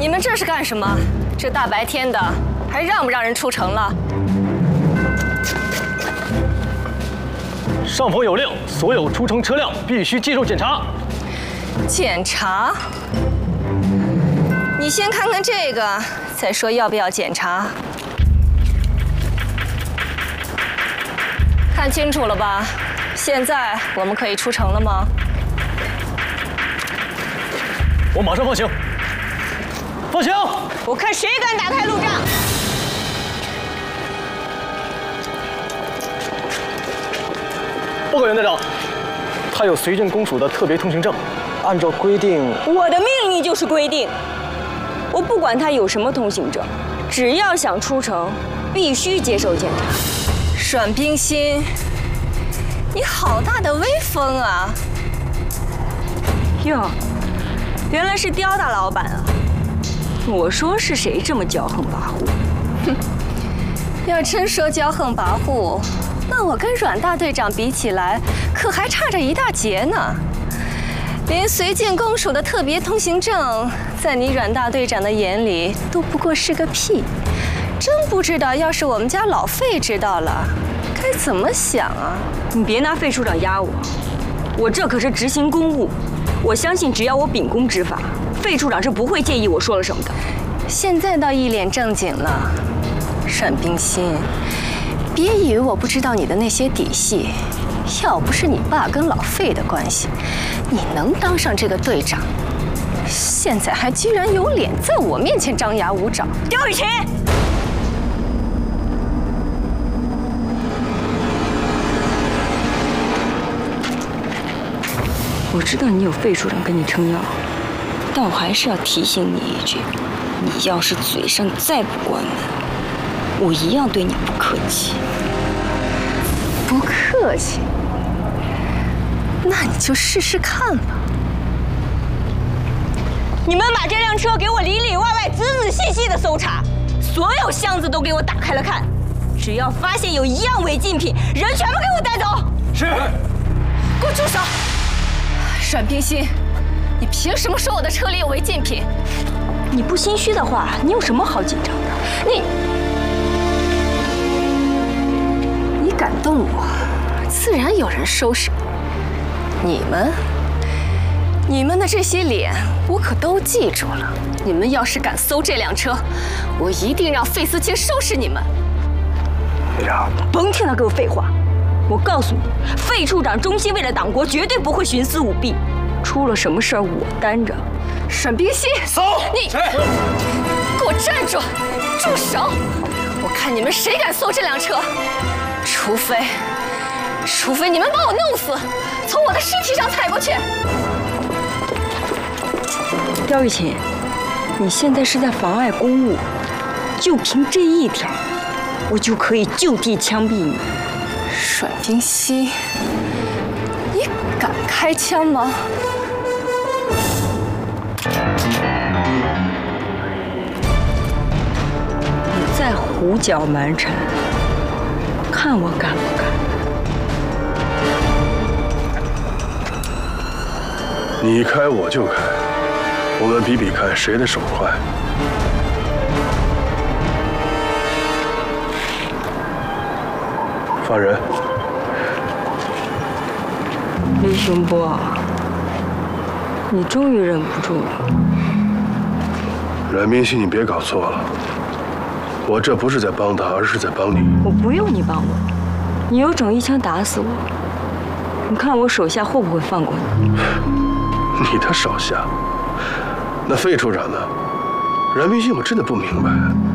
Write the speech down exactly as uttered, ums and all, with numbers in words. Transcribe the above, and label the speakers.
Speaker 1: 你们这是干什么？这大白天的，还让不让人出城了？
Speaker 2: 上峰有令，所有出城车辆必须接受检查。
Speaker 1: 检查？你先看看这个，再说要不要检查。看清楚了吧？现在我们可以出城了吗？
Speaker 2: 我马上放行。放行！
Speaker 3: 我看谁敢打开路障！
Speaker 2: 报告袁队长，他有绥靖公署的特别通行证，按照规定，
Speaker 3: 我的命令就是规定。我不管他有什么通行证，只要想出城，必须接受检查。
Speaker 1: 阮冰心，你好大的威风啊！
Speaker 3: 哟，原来是刁大老板啊！我说是谁这么骄横跋扈？
Speaker 1: 哼，要真说骄横跋扈，那我跟阮大队长比起来，可还差着一大截呢。连绥靖公署的特别通行证，在你阮大队长的眼里都不过是个屁。真不知道，要是我们家老费知道了，该怎么想啊？
Speaker 3: 你别拿费处长压我，我这可是执行公务。我相信，只要我秉公执法，费处长是不会介意我说了什么的。
Speaker 1: 现在倒一脸正经了，阮冰心，别以为我不知道你的那些底细。要不是你爸跟老费的关系，你能当上这个队长？现在还居然有脸在我面前张牙舞爪！
Speaker 3: 刁雨晴，我知道你有费处长跟你撑腰，但我还是要提醒你一句：你要是嘴上再不关门，我一样对你不客气。
Speaker 1: 不客气？那你就试试看吧。
Speaker 3: 你们把这辆车给我里里外外、仔仔细细的搜查，所有箱子都给我打开了看，只要发现有一样违禁品，人全部给我带走。
Speaker 2: 是。
Speaker 1: 给我住手！阮冰心，你凭什么说我的车里有违禁品？
Speaker 3: 你不心虚的话，你有什么好紧张的？
Speaker 1: 你，你敢动我，自然有人收拾你。你们，你们的这些脸，我可都记住了。你们要是敢搜这辆车，我一定让费思清收拾你们。
Speaker 2: 队长，
Speaker 3: 甭听他给我废话。我告诉你，费处长忠心为了党国，绝对不会徇私舞弊。出了什么事儿，我担着。
Speaker 1: 阮冰心，
Speaker 2: 搜！
Speaker 1: 你给我站住！住手！我看你们谁敢搜这辆车，除非，除非你们把我弄死，从我的尸体上踩过去。
Speaker 3: 刁玉琴，你现在是在妨碍公务，就凭这一条，我就可以就地枪毙你。
Speaker 1: 阮冰心，你敢开枪吗？
Speaker 3: 你再胡搅蛮缠，看我敢不敢？
Speaker 4: 你开我就开，我们比比看谁的手快。放人。
Speaker 3: 李雄波，你终于忍不住了。
Speaker 4: 阮冰心，你别搞错了，我这不是在帮他，而是在帮你。
Speaker 3: 我不用你帮我，你有种一枪打死我，你看我手下会不会放过你？
Speaker 4: 你的手下？那费处长呢？阮冰心，我真的不明白。